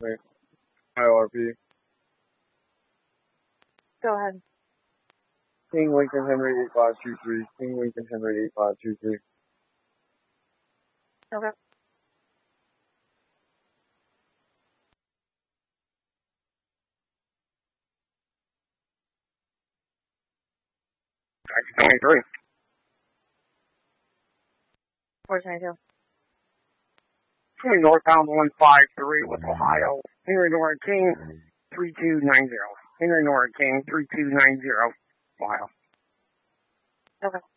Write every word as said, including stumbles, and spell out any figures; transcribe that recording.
I R P. Go ahead. King Lincoln Henry eight five two three. King Lincoln Henry eight five two three. Okay. twenty-three. four twenty-two. Henry Northbound one five three with Ohio. Henry North King three two nine zero. Henry North King three two nine zero. Ohio. Okay.